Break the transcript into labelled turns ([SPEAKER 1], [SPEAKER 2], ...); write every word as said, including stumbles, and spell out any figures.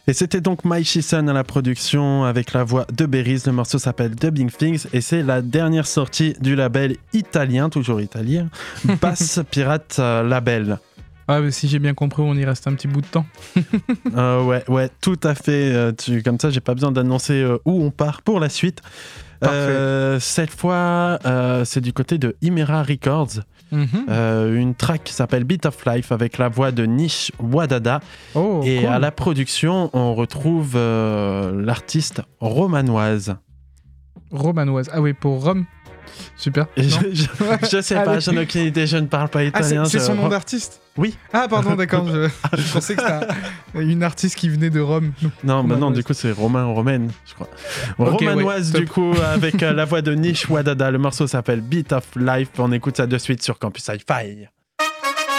[SPEAKER 1] Et c'était donc My Shison à la production avec la voix de Berries. Le morceau s'appelle Dubbing Things et c'est la dernière sortie du label italien, toujours italien, Bass Pirate Label.
[SPEAKER 2] Ah, mais si j'ai bien compris, on y reste un petit bout de temps.
[SPEAKER 1] euh, ouais, ouais, tout à fait. Euh, tu, comme ça, j'ai pas besoin d'annoncer euh, où on part pour la suite. Euh, cette fois, euh, c'est du côté de Imera Records. Mm-hmm. Euh, une track qui s'appelle Beat of Life avec la voix de Nish Wadada.
[SPEAKER 2] Oh,
[SPEAKER 1] et
[SPEAKER 2] cool.
[SPEAKER 1] À la production, on retrouve euh, l'artiste Romanoise.
[SPEAKER 2] Romanoise, ah oui, pour Rome. Super.
[SPEAKER 1] Je, je, je sais pas, j'en ai aucune idée, je ne parle pas italien.
[SPEAKER 2] Ah, c'est, c'est
[SPEAKER 1] je...
[SPEAKER 2] son nom d'artiste ?
[SPEAKER 1] Oui.
[SPEAKER 2] Ah, pardon, d'accord. Je, je pensais que c'était un, une artiste qui venait de Rome.
[SPEAKER 1] Non, bah non, du coup, c'est Romain Romaine, je crois. Okay, Romanoise, ouais, du coup, avec euh, la voix de Nish Wadada. Le morceau s'appelle Beat of Life. On écoute ça de suite sur Campus Hi-Fi.